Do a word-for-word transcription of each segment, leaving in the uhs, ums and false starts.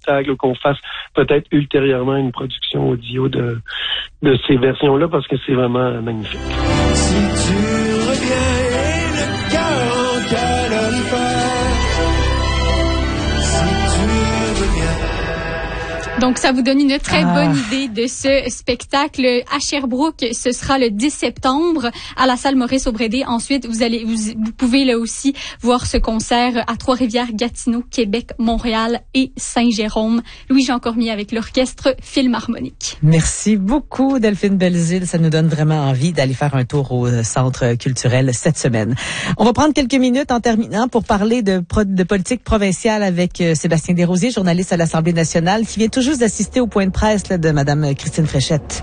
spectacle ou qu'on fasse peut-être ultérieurement une production audio de, de ces versions-là parce que c'est vraiment magnifique. Si tu reviens et le cœur en calorifère, si tu reviens. Donc, ça vous donne une très Ah. bonne idée de ce spectacle à Sherbrooke. Ce sera le dix septembre à la salle Maurice-Aubrédé. Ensuite, vous allez, vous, vous pouvez là aussi voir ce concert à Trois-Rivières, Gatineau, Québec, Montréal et Saint-Jérôme. Louis-Jean Cormier avec l'orchestre Philharmonique. Merci beaucoup, Delphine Belzile. Ça nous donne vraiment envie d'aller faire un tour au centre culturel cette semaine. On va prendre quelques minutes en terminant pour parler de, pro- de politique provinciale avec euh, Sébastien Desrosiers, journaliste à l'Assemblée nationale, qui vient toujours juste d'assister au point de presse là, de Mme Christine Fréchette.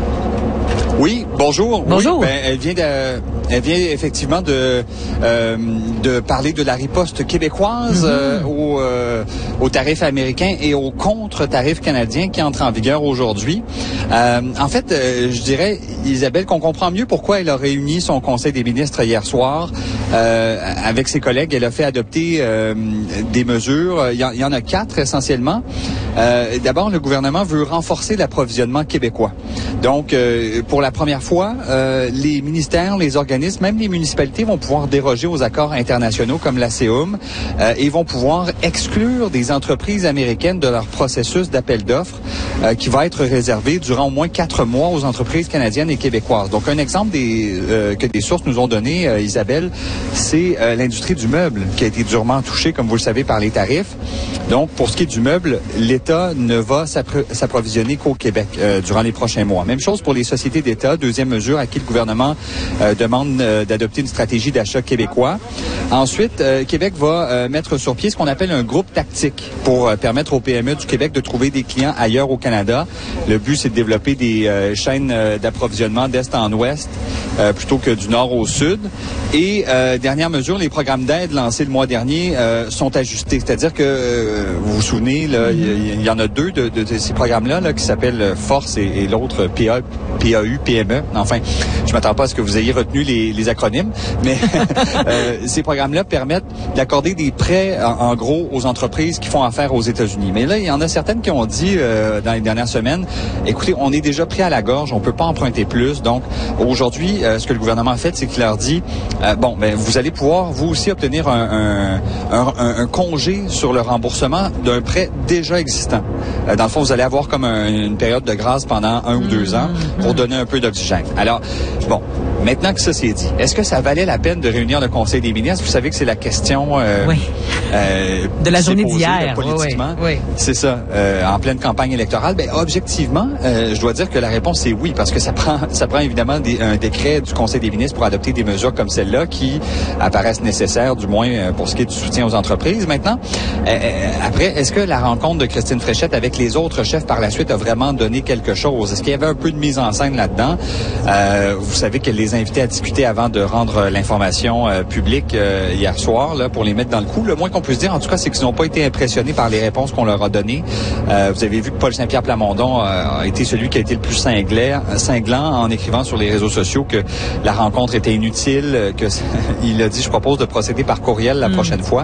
Oui, bonjour. Bonjour. Oui, ben, elle vient de, elle vient effectivement de euh, de parler de la riposte québécoise mm-hmm. euh, au euh, au tarif américain et au contre-tarif canadien qui entre en vigueur aujourd'hui. Euh, en fait, euh, je dirais, Isabelle, qu'on comprend mieux pourquoi elle a réuni son Conseil des ministres hier soir euh, avec ses collègues. Elle a fait adopter euh, des mesures. Il y, en, il y en a quatre essentiellement. Euh, d'abord, le gouvernement veut renforcer l'approvisionnement québécois. Donc, euh, pour la première fois, euh, les ministères, les organismes, même les municipalités vont pouvoir déroger aux accords internationaux comme la C O M euh, et vont pouvoir exclure des entreprises américaines de leur processus d'appel d'offres euh, qui va être réservé durant au moins quatre mois aux entreprises canadiennes et québécoises. Donc, un exemple des, euh, que des sources nous ont donné, euh, Isabelle, c'est euh, l'industrie du meuble qui a été durement touchée, comme vous le savez, par les tarifs. Donc, pour ce qui est du meuble, l'État ne va s'appro- s'approvisionner qu'au Québec euh, durant les prochains mois. Même chose pour les sociétés d'État. Deuxième mesure à qui le gouvernement euh, demande euh, d'adopter une stratégie d'achat québécois. Ensuite, euh, Québec va euh, mettre sur pied ce qu'on appelle un groupe tactique pour euh, permettre aux P M E du Québec de trouver des clients ailleurs au Canada. Le but, c'est de développer des euh, chaînes euh, d'approvisionnement d'est en ouest euh, plutôt que du nord au sud. Et euh, dernière mesure, les programmes d'aide lancés le mois dernier euh, sont ajustés. C'est-à-dire que, euh, vous vous souvenez, là, il y, y en a deux de, de, de ces programmes-là là, qui s'appellent Force et, et l'autre P A, P A U, P M E. Enfin, je m'attends pas à ce que vous ayez retenu les, les acronymes, mais euh, ces programmes-là permettent d'accorder des prêts, en, en gros, aux entreprises qui font affaire aux États-Unis. Mais là, il y en a certaines qui ont dit euh, dans les dernières semaines, écoutez, on est déjà pris à la gorge, on peut pas emprunter plus. Donc, aujourd'hui, euh, ce que le gouvernement a fait, c'est qu'il leur dit, euh, bon, ben, vous allez pouvoir, vous aussi, obtenir un, un, un, un congé sur le remboursement d'un prêt déjà existant. Euh, dans le fond, vous allez avoir comme un, une période de grâce pendant un ou deux ans pour donner un peu d'oxygène. Alors, bon, maintenant que ça c'est dit, est-ce que ça valait la peine de réunir le Conseil des ministres? Vous savez que c'est la question euh, oui. euh, de la journée posée, d'hier. là, politiquement. Oui, oui. C'est ça, euh, en pleine campagne électorale. Ben, objectivement, euh, je dois dire que la réponse c'est oui, parce que ça prend, ça prend évidemment des, un décret du Conseil des ministres pour adopter des mesures comme celle-là qui apparaissent nécessaires, du moins pour ce qui est du soutien aux entreprises. Maintenant, euh, après, est-ce que la rencontre de Christine Fréchette avec les autres chefs par la suite a vraiment donné quelque chose? Est-ce qu'il y avait un peu de mise en scène là-dedans? Euh, vous savez qu'elle les invitait à discuter avant de rendre l'information euh, publique euh, hier soir, là, pour les mettre dans le coup. Le moins qu'on puisse dire, en tout cas, c'est qu'ils n'ont pas été impressionnés par les réponses qu'on leur a données. Euh, vous avez vu que Paul Saint-Pierre Plamondon euh, a été celui qui a été le plus cinglant, cinglant en écrivant sur les réseaux sociaux que la rencontre était inutile, que il a dit, je propose de procéder par courriel la mmh. prochaine fois.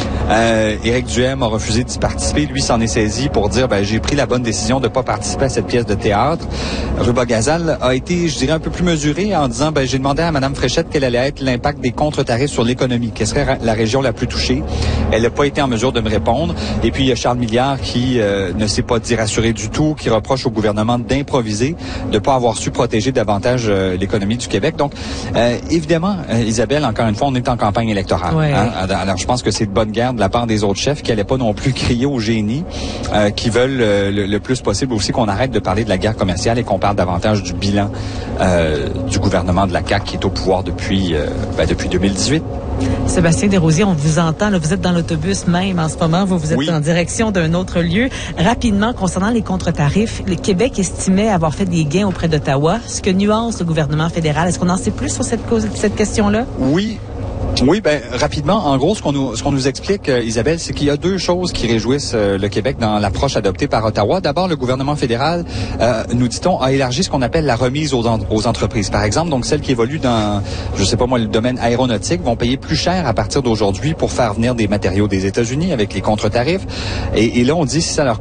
Euh, Éric Duhem a refusé d'y participer. Lui s'en est saisi pour dire, ben, j'ai pris la bonne décision de ne pas participer à cette pièce de théâtre. Ruba Gazal a été, je dirais, un peu plus mesuré en disant, ben, j'ai demandé à Mme Fréchette quel allait être l'impact des contre-tarifs sur l'économie, quelle serait la région la plus touchée. Elle n'a pas été en mesure de me répondre. Et puis, il y a Charles Milliard qui euh, ne s'est pas dit rassuré du tout, qui reproche au gouvernement d'improviser, de ne pas avoir su protéger davantage euh, l'économie du Québec. Donc, euh, évidemment, euh, Isabelle, encore une fois, on est en campagne électorale. Ouais. Hein? Alors, je pense que c'est de bonne guerre de la part des autres chefs qui n'allaient pas non plus crier au génie, euh, qui veulent euh, le, le plus possible aussi qu'on arrête de parler de la guerre commerciale et qu'on parle davantage du bilan euh, du gouvernement de la C A Q qui est au pouvoir depuis, euh, ben, depuis deux mille dix-huit. Sébastien Desrosiers, on vous entend, là, vous êtes dans l'autobus même en ce moment, vous, vous êtes oui. en direction d'un autre lieu. Rapidement, concernant les contre-tarifs, le Québec estimait avoir fait des gains auprès d'Ottawa. Ce que nuance le gouvernement fédéral, est-ce qu'on en sait plus sur cette cause, cette question-là? Oui. Oui, ben rapidement, en gros, ce qu'on nous ce qu'on nous explique, euh, Isabelle, c'est qu'il y a deux choses qui réjouissent euh, le Québec dans l'approche adoptée par Ottawa. D'abord, le gouvernement fédéral, euh, nous dit-on, a élargi ce qu'on appelle la remise aux, en, aux entreprises. Par exemple, donc celles qui évoluent dans, je sais pas moi, le domaine aéronautique, vont payer plus cher à partir d'aujourd'hui pour faire venir des matériaux des États-Unis avec les contre-tarifs. Et, et là, on dit si ça leur